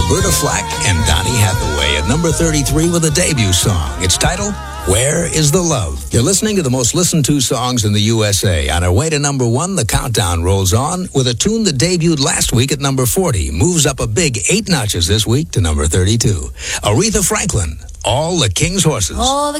Roberta Flack and Donny Hathaway at number 33 with a debut song. It's titled, Where is the Love? You're listening to the most listened to songs in the USA. On our way to number 1, the countdown rolls on with a tune that debuted last week at number 40, moves up a big 8 notches this week to number 32. Aretha Franklin, All the King's Horses. All the